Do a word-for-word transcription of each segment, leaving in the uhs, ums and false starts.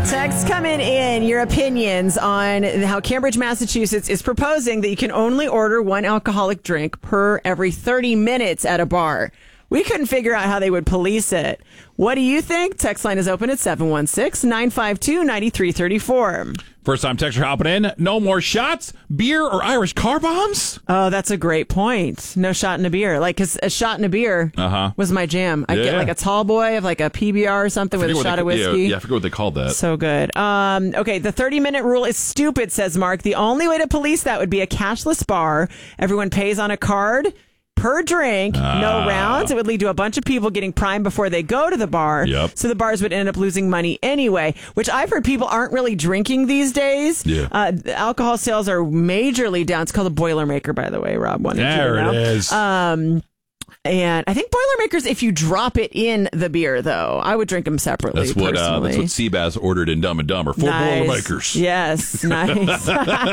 Text coming in, your opinions on how Cambridge, Massachusetts is proposing that you can only order one alcoholic drink per every thirty minutes at a bar. We couldn't figure out how they would police it. What do you think? Text line is open at seven one six, nine five two, nine three three four. First time texter hopping in. No more shots, beer, or Irish car bombs? Oh, that's a great point. No shot in a beer. Like, cause a shot in a beer uh-huh. was my jam. I'd yeah. get like a tall boy of like a P B R or something with a shot they, of whiskey. Yeah, yeah, I forget what they called that. So good. Um, okay, the thirty-minute rule is stupid, says Mark. The only way to police that would be a cashless bar. Everyone pays on a card per drink, ah. no rounds. It would lead to a bunch of people getting primed before they go to the bar. Yep. So the bars would end up losing money anyway, which I've heard people aren't really drinking these days. Yeah. Uh, the alcohol sales are majorly down. It's called a Boilermaker, by the way, Rob. Wanted there you to know. it is. Um, and I think Boilermakers, if you drop it in the beer, though, I would drink them separately. That's what uh, that's what Seabass ordered in Dumb and Dumber. Four nice. Boilermakers. Yes, nice.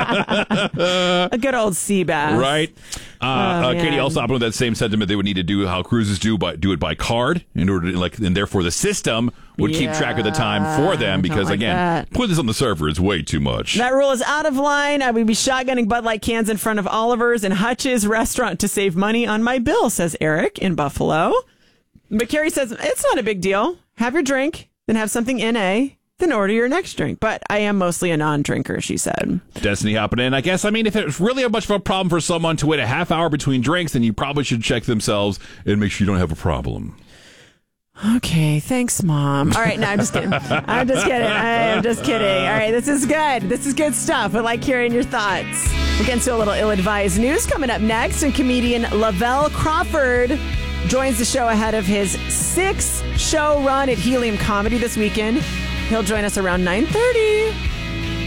A good old Seabass. Right. Uh, oh, uh, Katie also hopping with that same sentiment. They would need to do how cruises do, by do it by card in order to, like, and therefore the system would yeah, keep track of the time for them because, like again, that. put this on the server is way too much. That rule is out of line. I would be shotgunning Bud Light cans in front of Oliver's and Hutch's restaurant to save money on my bill, says Eric in Buffalo. But Carrie says, it's not a big deal. Have your drink, then have something N A, then order your next drink. But I am mostly a non-drinker, she said. Destiny hopping in. I guess, I mean, if it's really much of a problem for someone to wait a half hour between drinks, then you probably should check themselves and make sure you don't have a problem. Okay, thanks, Mom. All right, no, I'm just kidding. I'm just kidding. I'm just kidding. All right, this is good. This is good stuff. I like hearing your thoughts. We're getting to a little ill-advised news coming up next, and comedian Lavelle Crawford joins the show ahead of his six-show run at Helium Comedy this weekend. He'll join us around nine thirty.